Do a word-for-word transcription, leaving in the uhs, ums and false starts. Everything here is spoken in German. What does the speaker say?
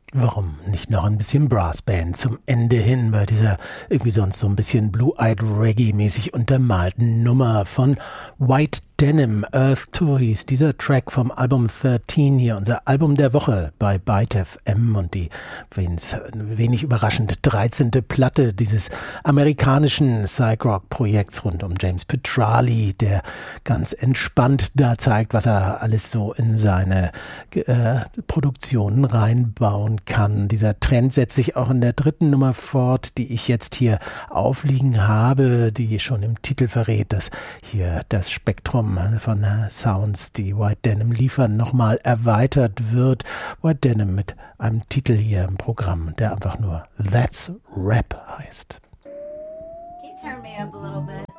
Warum nicht noch ein bisschen Brassband zum Ende hin bei dieser irgendwie sonst so ein bisschen Blue-Eyed Reggae-mäßig untermalten Nummer von White Denim, Earth Tories, dieser Track vom Album dreizehn hier, unser Album der Woche bei Byte F M und die wenig überraschend dreizehnte Platte dieses amerikanischen Psych-Rock-Projekts rund um James Petrali, der ganz entspannt da zeigt, was er alles so in seine äh, Produktionen reinbauen kann. Dieser Trend setzt sich auch in der dritten Nummer fort, die ich jetzt hier aufliegen habe, die schon im Titel verrät, dass hier das Spektrum von Sounds, die White Denim liefern, nochmal erweitert wird. White Denim mit einem Titel hier im Programm, der einfach nur That's Rap heißt. Can you turn me up a little bit?